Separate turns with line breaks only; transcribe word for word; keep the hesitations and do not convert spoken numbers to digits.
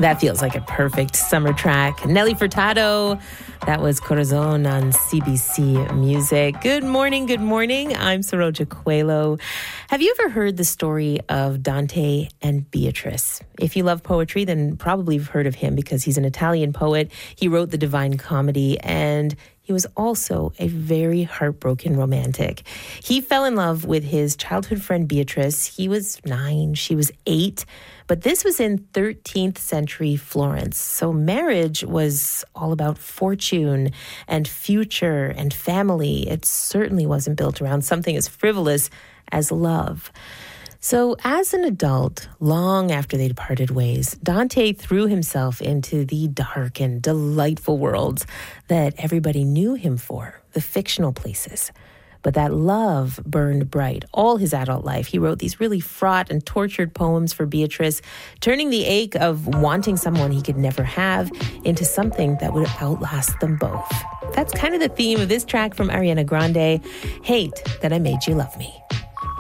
That feels like a perfect summer track. Nelly Furtado, that was Corazon on C B C Music. Good morning, good morning. I'm Saroja Coelho. Have you ever heard the story of Dante and Beatrice? If you love poetry, then probably you've heard of him because he's an Italian poet. He wrote the Divine Comedy, and he was also a very heartbroken romantic. He fell in love with his childhood friend Beatrice. He was nine, she was eight. But this was in thirteenth century Florence. So marriage was all about fortune and future and family. It certainly wasn't built around something as frivolous as love. So as an adult, long after they parted ways, Dante threw himself into the dark and delightful worlds that everybody knew him for, the fictional places. But that love burned bright all his adult life. He wrote these really fraught and tortured poems for Beatrice, turning the ache of wanting someone he could never have into something that would outlast them both. That's kind of the theme of this track from Ariana Grande, Hate That I Made You Love Me.